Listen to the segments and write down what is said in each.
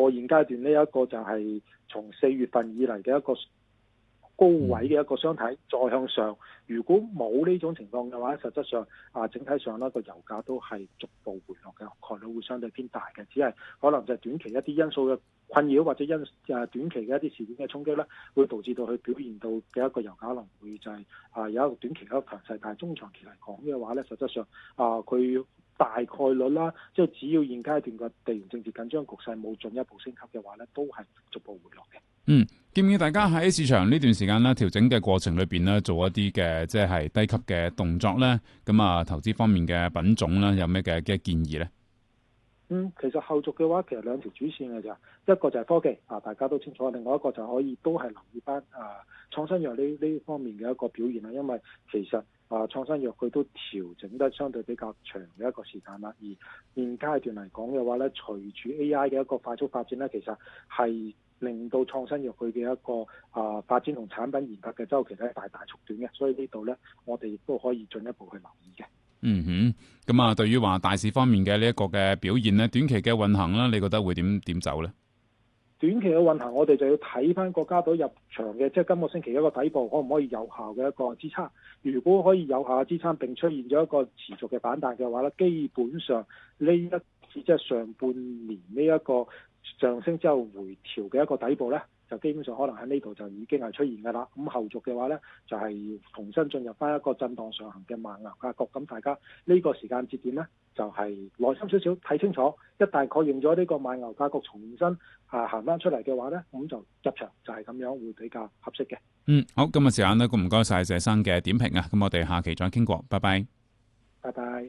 現階段呢一個就係從4月份以嚟嘅一個高位嘅一個箱體再向上，如果冇呢種情況嘅話，實質上整體上呢個油價都係逐步回落嘅概率會相對偏大嘅，只係可能就係短期一啲因素嘅困擾或者短期嘅一啲事件嘅衝擊咧，會導致到佢表現到嘅一個油價可能會就係有一個短期嘅一個強勢，但係中長期嚟講嘅話咧，實質上佢大概率啦，即係只要現階段嘅地緣政治緊張局勢冇進一步升級嘅話咧，都係逐步回落嘅。 建議大家喺市場呢段時間咧調整嘅過程裏邊咧，做一啲嘅即係低級嘅動作咧。咁投資方面嘅品種咧，有咩嘅建議咧？ 其實後續嘅話，其實兩條主線嘅咋，一個就係科技大家都清楚，另外一個就可以都係留意翻創新藥呢方面嘅一個表現啦。因為其實創新藥佢都調整得相對比較長嘅一個時間啦。而現階段嚟講嘅話咧，隨住 AI 嘅一個快速發展咧，其實係令到創新藥佢嘅一個發展同產品研發嘅周期咧大縮短嘅，所以呢度咧我哋亦都可以進一步去留意嘅。 咁對於話大市方面嘅呢一個嘅表現咧，短期嘅運行咧，你覺得會點走咧？ 短期嘅運行，我哋就要睇翻國家隊入場嘅，即係今個星期一個底部可唔可以有效嘅一個支撐。如果可以有效嘅支撐並出現咗一個持續嘅反彈嘅話咧，基本上呢一次即係上半年呢一個上升之後回調嘅一個底部咧，就基本上可能喺呢度就已經係出現㗎啦。咁後續嘅話咧，就係重新進入翻一個震盪上行嘅慢牛格局。咁大家呢個時間節點咧，就係耐心少少睇清楚。一旦確認咗呢個慢牛格局重新行翻出嚟嘅話咧，咁就入場就係咁樣會比較合適嘅。 好，今日時間咧，唔該晒謝生嘅點評啊。咁我哋下期再傾過，拜拜。 拜拜。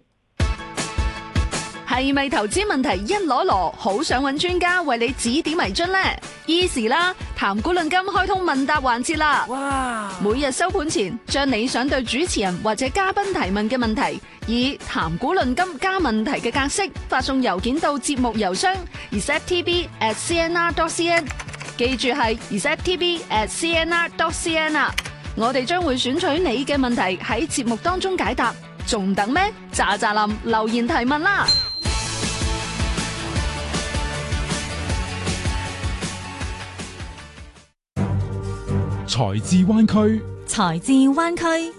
係咪投資問題一籮籮，好想揾專家為你指點迷津呢？ Easy 啦，談股論金開通問答環節啦！哇！每日收盤前，將你想對主持人或者嘉賓提問嘅問題，以談股論金加問題嘅格式發送郵件到節目郵箱 receptv@cnr.cn， 記住係 receptv@cnr.cn 啊！我哋將會選取你嘅問題喺節目當中解答，仲等咩？喳喳林留言提問啦！ 財智灣區， 財智灣區。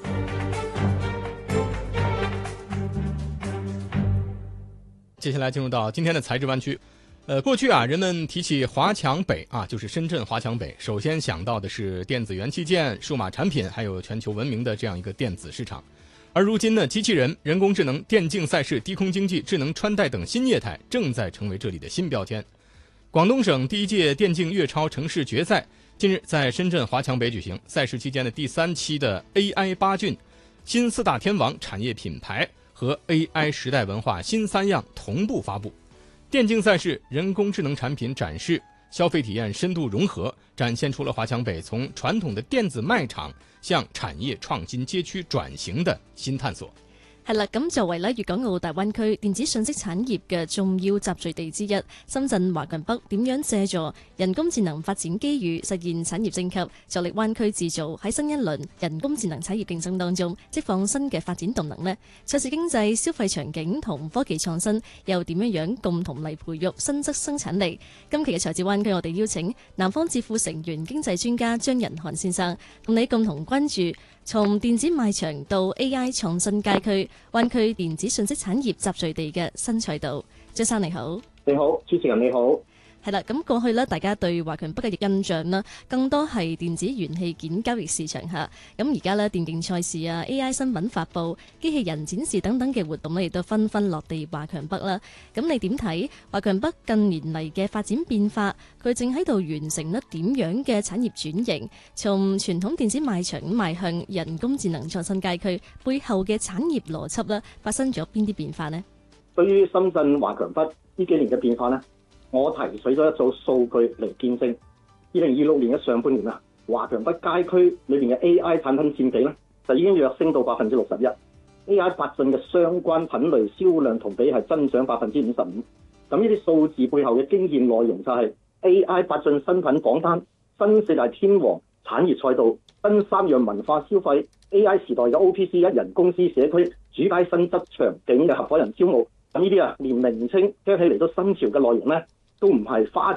接下來進入到今天的財智灣區。過去人們提起華強北就是深圳華強北，首先想到的是電子元器件、數碼產品，還有全球聞名的這樣一個電子市場。而如今呢，機器人、人工智能、電競賽事、低空經濟、智能穿戴等新業態正在成為這裡的新標籤。廣東省第一屆電競粵超城市決賽近日在深圳華強北舉行，賽事期間的第3期的 AI 8郡新4大天王產業品牌和 AI 時代文化新3樣同步發布。電競賽事、人工智能產品展示、消費體驗深度融合，展現出了華強北從傳統的電子賣場向產業創新街區轉型的新探索。 係啦，咁作為粵港澳大灣區電子信息產業嘅重要集聚地之一，深圳華強北點樣借助人工智能發展機遇，實現產業升級，助力灣區製造喺新一輪人工智能產業競爭當中釋放新嘅發展動能呢？賽事經濟、消費場景同科技創新又點樣共同嚟培育新質生產力？今期嘅財智灣區，我哋邀請南方智庫成員經濟專家張仁漢先生，同你共同關注從電子賣場到 AI 創新街區，灣區電子信息產業集聚地嘅新賽道。張生你好。 你好，主持人你好。 係啦，咁過去咧，大家對華強北嘅印象啦，更多係電子元器件交易市場下。咁而家咧，電競賽事啊、AI 新品發布、機器人展示等等嘅活動咧，亦都紛紛落地華強北啦。咁你點睇華強北近年嚟嘅發展變化？佢正喺度完成咧點樣嘅產業轉型？從傳統電子賣場邁向人工智能創新街區，背後嘅產業邏輯咧，發生咗邊啲變化呢？ 對於深圳華強北呢幾年嘅變化呢，我提取咗一組數據嚟見證。2026年嘅上半年華強北街區裏面嘅 AI 產品佔比呢，就已經躍升到61%。AI 8郡嘅相關品類銷量同比係增長55%。咁呢啲數字背後嘅經驗內容就係 AI 8郡新品榜單、新4大天王產業賽道、新3樣文化消費、AI 時代嘅 OPC 1人公司社區、主街新質場景嘅合夥人招募。咁呢啲連名稱聽起嚟都新潮嘅內容呢，都唔係花